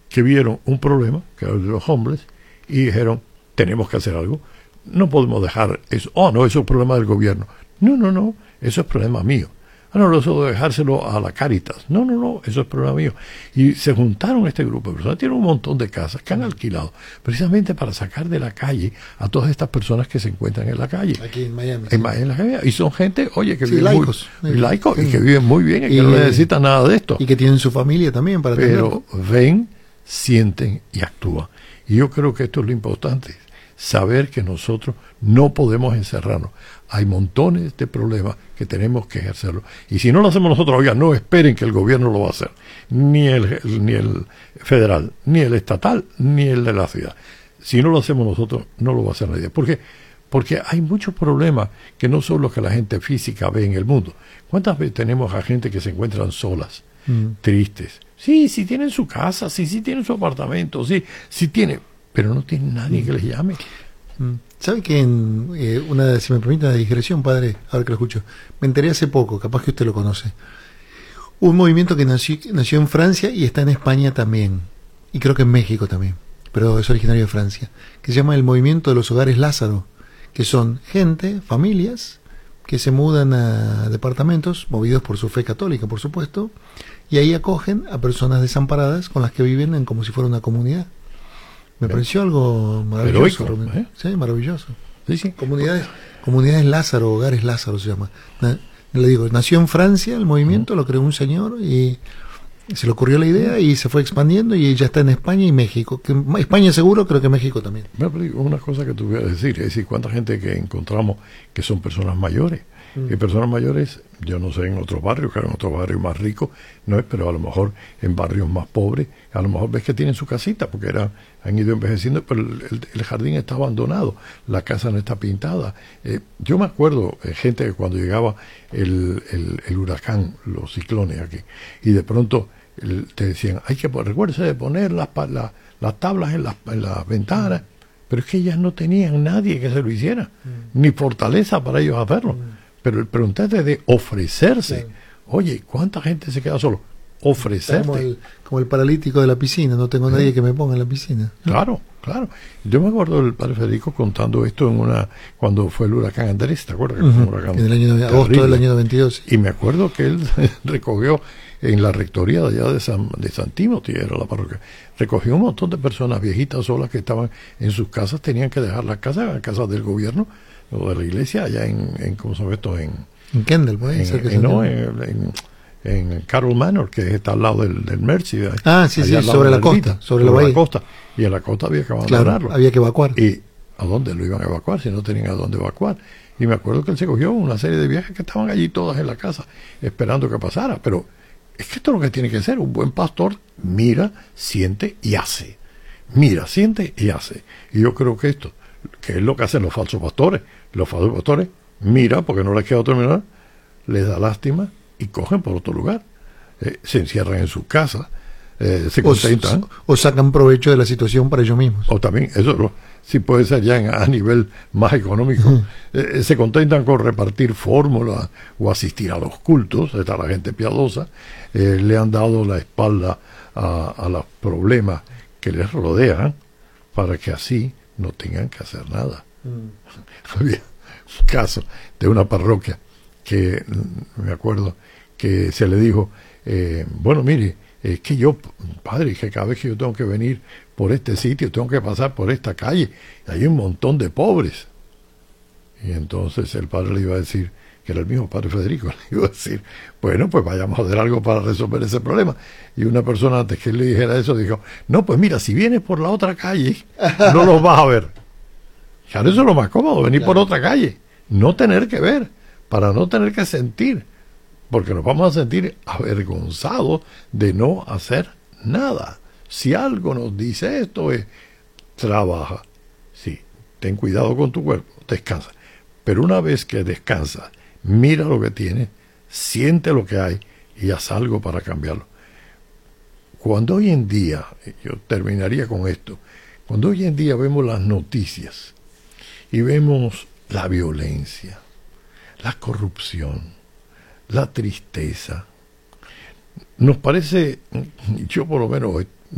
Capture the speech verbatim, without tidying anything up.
que vieron un problema, que era el de los homeless, y dijeron, tenemos que hacer algo. No podemos dejar eso. Oh, no, eso es problema del gobierno. No, no, no, eso es problema mío. Ah, no, eso de dejárselo a la Cáritas. No, no, no, eso es problema mío. Y se juntaron este grupo de personas. Tienen un montón de casas que han alquilado precisamente para sacar de la calle a todas estas personas que se encuentran en la calle. Aquí en Miami. En, sí. en la calle. Y son gente, oye, que sí, viven laicos, muy, muy laicos sí. y que viven muy bien y, y que no necesitan nada de esto. Y que tienen su familia también para Pero tenerlo. Ven, sienten y actúan. Y yo creo que esto es lo importante. Saber que nosotros no podemos encerrarnos. Hay montones de problemas que tenemos que ejercerlo. Y si no lo hacemos nosotros, oiga, no esperen que el gobierno lo va a hacer. Ni el, ni el federal, ni el estatal, ni el de la ciudad. Si no lo hacemos nosotros, no lo va a hacer nadie. ¿Por qué? Porque hay muchos problemas que no son los que la gente física ve en el mundo. ¿Cuántas veces tenemos a gente que se encuentran solas, mm. tristes? Sí, sí tienen su casa, sí, sí tienen su apartamento, sí, sí tienen... pero no tiene nadie que les llame. ¿Sabe que en eh, una, si me permite una digresión, padre, ahora que lo escucho, me enteré hace poco, capaz que usted lo conoce, un movimiento que nació, nació en Francia y está en España también, y creo que en México también, pero es originario de Francia, que se llama el Movimiento de los Hogares Lázaro, que son gente, familias, que se mudan a departamentos, movidos por su fe católica, por supuesto, y ahí acogen a personas desamparadas con las que viven en como si fuera una comunidad. Me ¿Eh? pareció algo maravilloso. Heroico, ¿eh? Sí, maravilloso. Sí, sí. Comunidades, comunidades Lázaro, Hogares Lázaro se llama. Na, le digo, nació en Francia el movimiento, uh-huh. lo creó un señor y se le ocurrió la idea y se fue expandiendo y ya está en España y México. Que, España seguro, creo que México también. Una cosa que te voy a decir, es decir, cuánta gente que encontramos que son personas mayores. Y personas mayores, yo no sé en otros barrios, que en otros barrios más ricos, no es, pero a lo mejor en barrios más pobres, a lo mejor ves que tienen su casita, porque era, han ido envejeciendo, pero el, el, el jardín está abandonado, la casa no está pintada. Eh, yo me acuerdo, eh, gente que cuando llegaba el, el, el huracán, los ciclones aquí, y de pronto el, te decían, hay que, recuérdese de poner las, las, las tablas en las, en las ventanas, pero es que ellas no tenían nadie que se lo hiciera, mm. ni fortaleza para ellos hacerlo. Mm. Pero el preguntarte de ofrecerse, sí. Oye, ¿cuánta gente se queda solo? Ofrecerte. Como el, como el paralítico de la piscina, no tengo ¿Eh? nadie que me ponga en la piscina. Claro, claro. Yo me acuerdo del padre Federico contando esto en una cuando fue el huracán Andrés, ¿te acuerdas? Que uh-huh. fue un huracán en el año agosto del año noventa y dos. Y me acuerdo que él recogió en la rectoría de allá de San, de San Timothy, era la parroquia, recogió un montón de personas viejitas solas que estaban en sus casas, tenían que dejar las casas, las casas del gobierno, o de la iglesia, allá en, en ¿cómo se llama esto? En, en Kendall, puede ser que en, no, en, en, en Carroll Manor, que está al lado del, del Mercy. Ah, sí, sí, sobre la costa, sobre, sobre la, la costa. Y en la costa había que abandonarlo. Claro, había que evacuar. ¿Y a dónde lo iban a evacuar si no tenían a dónde evacuar? Y me acuerdo que él se cogió una serie de viajes que estaban allí todas en la casa, esperando que pasara. Pero es que esto es lo que tiene que ser. Un buen pastor mira, siente y hace. Mira, siente y hace. Y yo creo que esto, que es lo que hacen los falsos pastores. Los falsos pastores mira, porque no les queda otro mirar, les da lástima y cogen por otro lugar. Eh, se encierran en sus casas, eh, se contentan. O, o sacan provecho de la situación para ellos mismos. O también, eso lo, sí puede ser ya en, a nivel más económico, uh-huh. eh, se contentan con repartir fórmulas o asistir a los cultos, está la gente piadosa, eh, le han dado la espalda a, a los problemas que les rodean para que así no tengan que hacer nada. Mm. Había un caso de una parroquia que me acuerdo que se le dijo, eh, bueno, mire, es que yo, padre, que cada vez que yo tengo que venir por este sitio, tengo que pasar por esta calle, hay un montón de pobres. Y entonces el padre le iba a decir, que era el mismo padre Federico, le iba a decir, bueno, pues vayamos a hacer algo para resolver ese problema. Y una persona antes que él le dijera eso dijo, no, pues mira, si vienes por la otra calle, no los vas a ver. Claro, eso es lo más cómodo, venir claro. por otra calle, no tener que ver, para no tener que sentir, porque nos vamos a sentir avergonzados de no hacer nada. Si algo nos dice esto es, trabaja, sí, ten cuidado con tu cuerpo, descansa, pero una vez que descansas, mira lo que tienes, siente lo que hay y haz algo para cambiarlo. Cuando hoy en día, yo terminaría con esto, cuando hoy en día vemos las noticias y vemos la violencia, la corrupción, la tristeza, nos parece, yo por lo menos